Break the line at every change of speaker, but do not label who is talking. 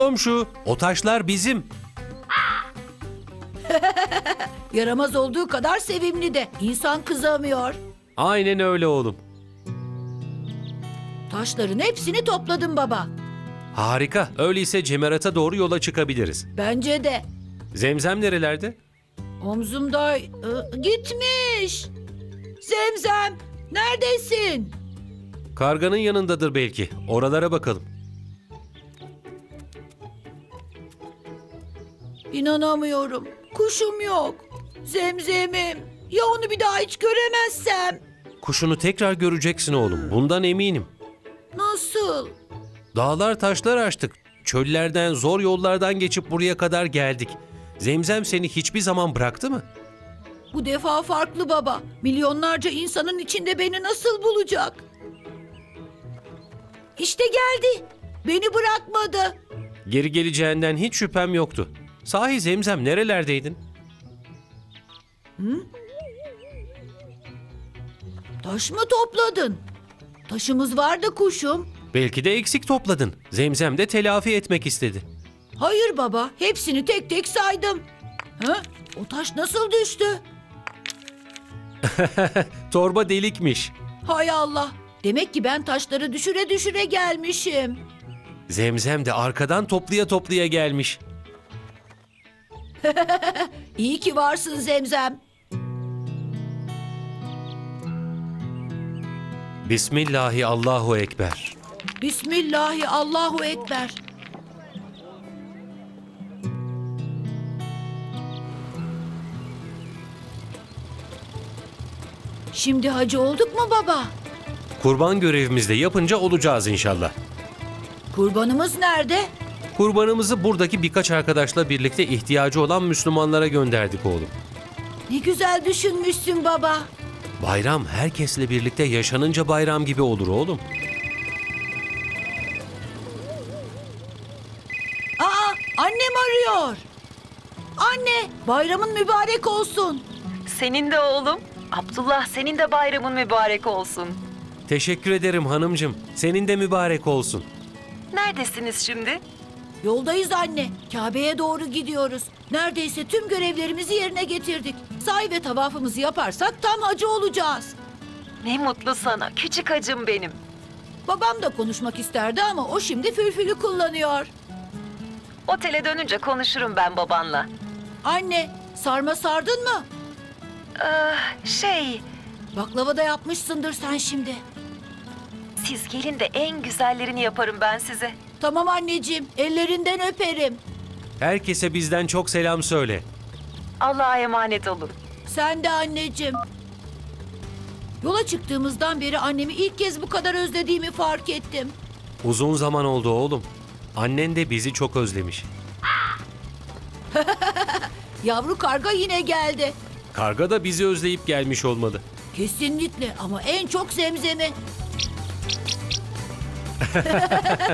Komşu, o taşlar bizim.
Yaramaz olduğu kadar sevimli de. İnsan kızamıyor.
Aynen öyle oğlum.
Taşların hepsini topladım baba.
Harika. Öyleyse Cemerat'a doğru yola çıkabiliriz.
Bence de.
Zemzem nerelerde?
Omzumda gitmiş. Zemzem, neredesin?
Karganın yanındadır belki. Oralara bakalım.
İnanamıyorum. Kuşum yok. Zemzemim. Ya onu bir daha hiç göremezsem?
Kuşunu tekrar göreceksin oğlum. Bundan eminim.
Nasıl?
Dağlar taşlar aştık. Çöllerden, zor yollardan geçip buraya kadar geldik. Zemzem seni hiçbir zaman bıraktı mı?
Bu defa farklı baba. Milyonlarca insanın içinde beni nasıl bulacak? İşte geldi. Beni bırakmadı.
Geri geleceğinden hiç şüphem yoktu. Sahi Zemzem nerelerdeydin?
Taş mı topladın? Taşımız vardı kuşum.
Belki de eksik topladın. Zemzem de telafi etmek istedi.
Hayır baba, hepsini tek tek saydım. Ha? O taş nasıl düştü?
Torba delikmiş.
Hay Allah. Demek ki ben taşları düşüre düşüre gelmişim.
Zemzem de arkadan toplaya toplaya gelmiş.
İyi ki varsın Zemzem.
Bismillahi Allahu Ekber.
Bismillahi Allahu Ekber. Şimdi hacı olduk mu baba?
Kurban görevimizde yapınca olacağız inşallah.
Kurbanımız nerede?
Kurbanımızı buradaki birkaç arkadaşla birlikte ihtiyacı olan Müslümanlara gönderdik oğlum.
Ne güzel düşünmüşsün baba.
Bayram herkesle birlikte yaşanınca bayram gibi olur oğlum.
Aa, annem arıyor. Anne, bayramın mübarek olsun.
Senin de oğlum. Abdullah, senin de bayramın mübarek olsun.
Teşekkür ederim hanımcığım. Senin de mübarek olsun.
Neredesiniz şimdi?
Yoldayız anne. Kabe'ye doğru gidiyoruz. Neredeyse tüm görevlerimizi yerine getirdik. Sahi ve tavafımızı yaparsak tam hacı olacağız.
Ne mutlu sana, küçük hacım benim.
Babam da konuşmak isterdi ama o şimdi fülfülü kullanıyor.
Otele dönünce konuşurum ben babanla.
Anne, sarma sardın mı?
Şey,
Baklava da yapmışsındır sen şimdi.
siz gelin de en güzellerini yaparım ben size.
Tamam anneciğim, ellerinden öperim.
Herkese bizden çok selam söyle.
Allah'a emanet olun.
Sen de anneciğim. Yola çıktığımızdan beri annemi ilk kez bu kadar özlediğimi fark ettim.
Uzun zaman oldu oğlum. Annen de bizi çok özlemiş.
Yavru karga yine geldi.
Karga da bizi özleyip gelmiş olmalı.
Kesinlikle ama en çok Zemzem'i.